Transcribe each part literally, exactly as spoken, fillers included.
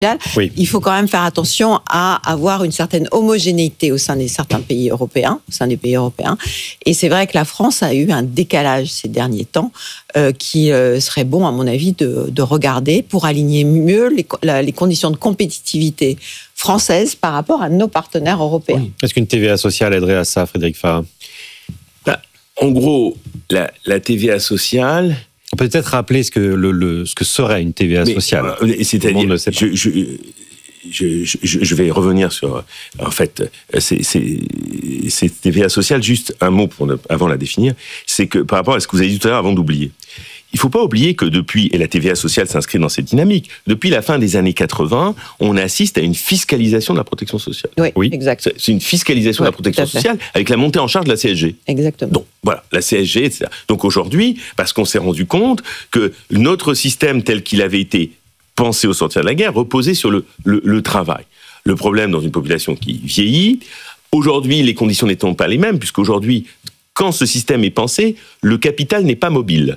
Oui. Il faut quand même faire attention à avoir une certaine homogénéité au sein de certains pays européens, au sein des pays européens. Et c'est vrai que la France a eu un décalage ces derniers temps euh, qui euh, serait bon, à mon avis, de, de regarder pour aligner mieux les, la, les conditions de compétitivité françaises par rapport à nos partenaires européens. Oui. Est-ce qu'une T V A sociale aiderait à ça, Frédéric Farah ? Bah, en gros, la, la T V A sociale... On peut peut-être rappeler ce que, le, le, ce que serait une T V A mais, sociale. Euh, c'est-à-dire, je, je, je, je, je vais revenir sur... En fait, c'est, c'est, c'est T V A sociale, juste un mot pour ne, avant la définir, c'est que par rapport à ce que vous avez dit tout à l'heure, avant d'oublier, il ne faut pas oublier que depuis, et la T V A sociale s'inscrit dans cette dynamique, depuis la fin des années quatre-vingts, on assiste à une fiscalisation de la protection sociale. Oui, oui. Exact. C'est, c'est une fiscalisation oui, de la protection sociale avec la montée en charge de la C S G. Exactement. Donc, voilà, la C S G, et cetera. Donc aujourd'hui, parce qu'on s'est rendu compte que notre système tel qu'il avait été pensé au sortir de la guerre reposait sur le, le, le travail. Le problème dans une population qui vieillit, aujourd'hui, les conditions n'étant pas les mêmes, puisqu'aujourd'hui, quand ce système est pensé, le capital n'est pas mobile.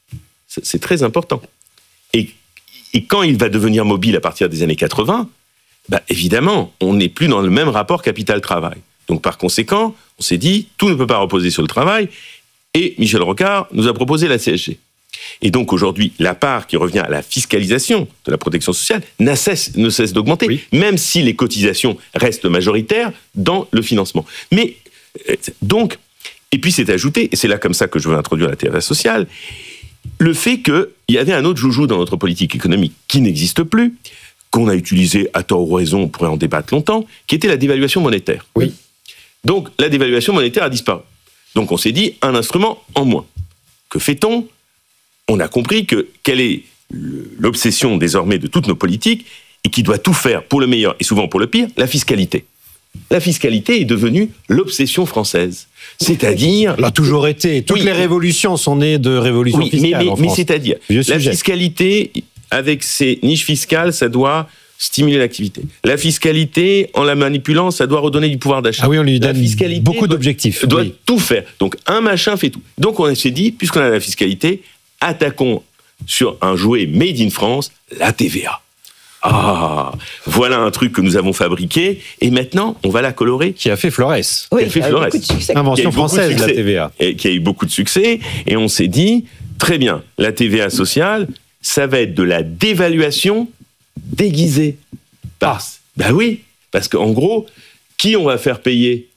C'est très important. Et, et quand il va devenir mobile à partir des années quatre-vingts, bah évidemment, on n'est plus dans le même rapport capital-travail. Donc par conséquent, on s'est dit, tout ne peut pas reposer sur le travail, et Michel Rocard nous a proposé la C S G. Et donc aujourd'hui, la part qui revient à la fiscalisation de la protection sociale ne cesse, ne cesse d'augmenter, oui. même si les cotisations restent majoritaires dans le financement. Mais donc, et puis c'est ajouté, et c'est là comme ça que je veux introduire la T V A sociale, le fait qu'il y avait un autre joujou dans notre politique économique qui n'existe plus, qu'on a utilisé à tort ou raison, on pourrait en débattre longtemps, qui était la dévaluation monétaire. Oui. Donc la dévaluation monétaire a disparu. Donc on s'est dit, un instrument en moins. Que fait-on ? On a compris que quelle est l'obsession désormais de toutes nos politiques, et qui doit tout faire pour le meilleur et souvent pour le pire, la fiscalité. La fiscalité est devenue l'obsession française. C'est-à-dire... Elle a toujours été. Toutes oui, les révolutions sont nées de révolutions oui, fiscales mais, mais, en France. Mais c'est-à-dire, Vieux la sujet. fiscalité, avec ses niches fiscales, ça doit stimuler l'activité. La fiscalité, en la manipulant, ça doit redonner du pouvoir d'achat. Ah oui, on lui donne la beaucoup d'objectifs. doit oui. tout faire. Donc, un machin fait tout. Donc, on s'est dit, puisqu'on a la fiscalité, attaquons sur un jouet made in France, la T V A. Ah, voilà un truc que nous avons fabriqué, et maintenant, on va la colorer. Qui a fait Flores. Oui, qui a fait Flores. Invention française, la T V A. Et qui a eu beaucoup de succès, et on s'est dit, très bien, la T V A sociale, ça va être de la dévaluation déguisée. Ah. Ben oui, parce qu'en gros, qui on va faire payer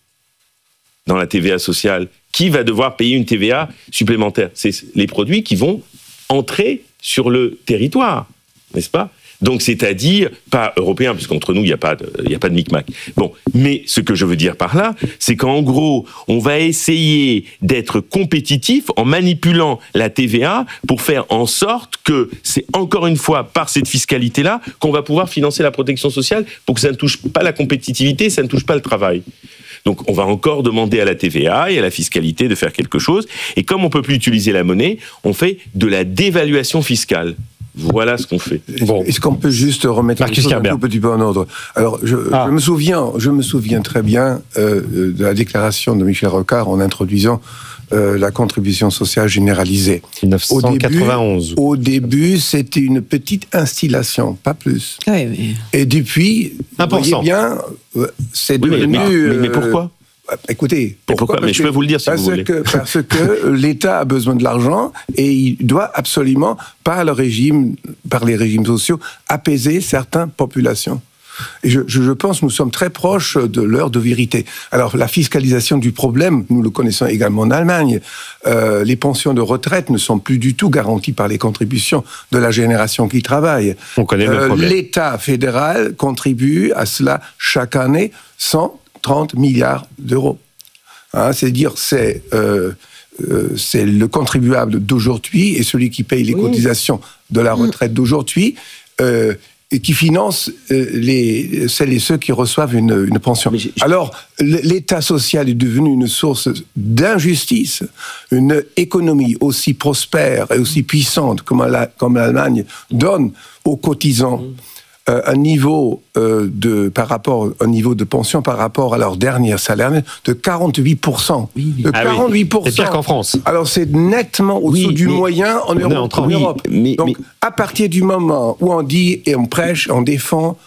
dans la T V A sociale ? Qui va devoir payer une T V A supplémentaire ? C'est les produits qui vont entrer sur le territoire, n'est-ce pas ? Donc, c'est-à-dire, pas européen, puisqu'entre nous, il n'y a pas de, il n'y a pas de micmac. Bon, mais ce que je veux dire par là, c'est qu'en gros, on va essayer d'être compétitif en manipulant la T V A pour faire en sorte que c'est encore une fois par cette fiscalité-là qu'on va pouvoir financer la protection sociale pour que ça ne touche pas la compétitivité, ça ne touche pas le travail. Donc, on va encore demander à la T V A et à la fiscalité de faire quelque chose. Et comme on ne peut plus utiliser la monnaie, on fait de la dévaluation fiscale. Voilà ce qu'on fait. Bon. Est-ce qu'on peut juste remettre Marcus les choses un tout petit peu en ordre ? Alors, je, ah. je me souviens, je me souviens très bien euh, de la déclaration de Michel Rocard en introduisant euh, la contribution sociale généralisée. dix-neuf cent quatre-vingt-onze. Au début, au début, c'était une petite installation, pas plus. Oui, mais... Et depuis, un pour cent. Vous voyez bien, c'est oui, devenu... Mais, mais, mais pourquoi ? Euh, Écoutez, pourquoi, pourquoi Mais je peux vous le dire si parce vous voulez. Que, parce que l'État a besoin de l'argent et il doit absolument, par le régime, par les régimes sociaux, apaiser certaines populations. Et je, je pense que nous sommes très proches de l'heure de vérité. Alors, la fiscalisation du problème, nous le connaissons également en Allemagne. Euh, les pensions de retraite ne sont plus du tout garanties par les contributions de la génération qui travaille. On connaît le euh, problème. L'État fédéral contribue à cela chaque année cent trente milliards d'euros. Hein, c'est-à-dire, c'est, euh, euh, c'est le contribuable d'aujourd'hui et celui qui paye les oui. cotisations de la retraite d'aujourd'hui euh, et qui finance euh, les, celles et ceux qui reçoivent une, une pension. Je... Alors, l'État social est devenu une source d'injustice. Une économie aussi prospère et aussi puissante comme, la, comme l'Allemagne donne aux cotisants. Mmh. euh, un niveau euh, de par rapport un niveau de pension par rapport à leur dernier salaire de quarante-huit pour cent. Oui, oui. De ah quarante-huit pour cent. Oui. C'est pire qu'en France. Alors c'est nettement au-dessous oui, du mais, moyen en Europe. En en Europe. Mais, Donc mais, à partir du moment où on dit et on prêche, on défend